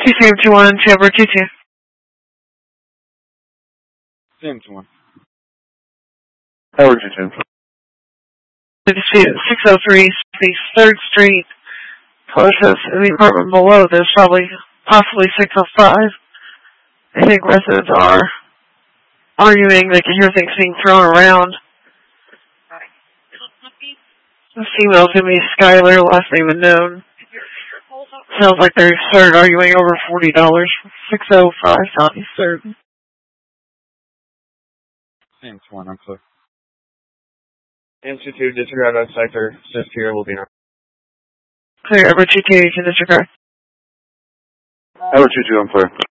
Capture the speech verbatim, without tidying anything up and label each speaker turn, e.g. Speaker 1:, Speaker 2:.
Speaker 1: T C M two one, Chamber T two.
Speaker 2: C M two one.
Speaker 3: Tower two two.
Speaker 1: six oh three third Street. Closest in the apartment below, there's probably, possibly six oh five. I think residents are arguing. They can hear things being thrown around. The female's going to be Skylar, last name unknown. Sounds like they started arguing over forty dollars. six oh five Southeast third.
Speaker 2: C M two one, I'm clear. C M two two, disregard on sector. Shift here will be now.
Speaker 1: Clear, Edward two two, you can disregard.
Speaker 3: Edward two two, I'm clear.